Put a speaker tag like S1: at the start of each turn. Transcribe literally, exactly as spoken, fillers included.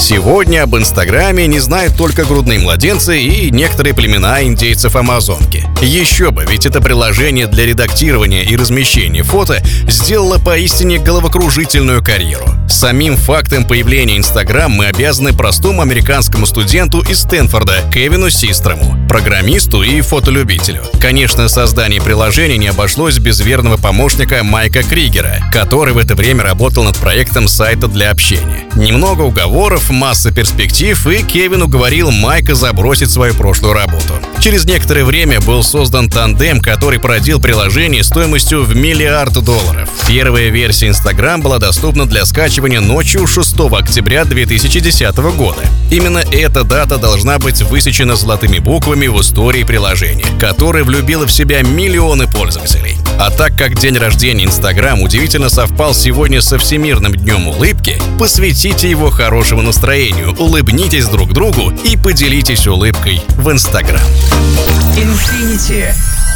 S1: Сегодня об Инстаграме не знают только грудные младенцы и некоторые племена индейцев Амазонки. Еще бы, ведь это приложение для редактирования и размещения фото сделало поистине головокружительную карьеру. Самим фактом появления Инстаграм мы обязаны простому американскому студенту из Стэнфорда Кевину Систрому, программисту и фотолюбителю. Конечно, создание приложения не обошлось без верного помощника Майка Кригера, который в это время работал над проектом сайта для общения. Немного уговоров, масса перспектив, и Кевин уговорил Майка забросить свою прошлую работу. Через некоторое время был создан тандем, который породил приложение стоимостью в миллиард долларов. Первая версия Instagram была доступна для скачивания ночью шестого октября две тысячи десятого года. Именно эта дата должна быть высечена золотыми буквами в истории приложения, которое влюбило в себя миллионы пользователей. А так как день рождения Instagram удивительно совпал сегодня со Всемирным днем улыбки, посвятите его хорошему настроению, улыбнитесь друг другу и поделитесь улыбкой в Instagram.
S2: Infinity.